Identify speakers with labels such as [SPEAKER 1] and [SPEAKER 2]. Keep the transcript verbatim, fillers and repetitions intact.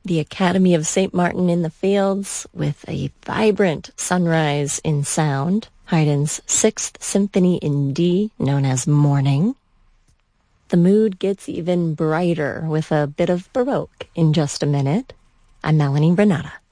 [SPEAKER 1] the Academy of Saint Martin in the Fields with a vibrant sunrise in sound, Haydn's Sixth Symphony in D, known as Morning. The mood gets even brighter with a bit of Baroque in just a minute. I'm Melanie Renata.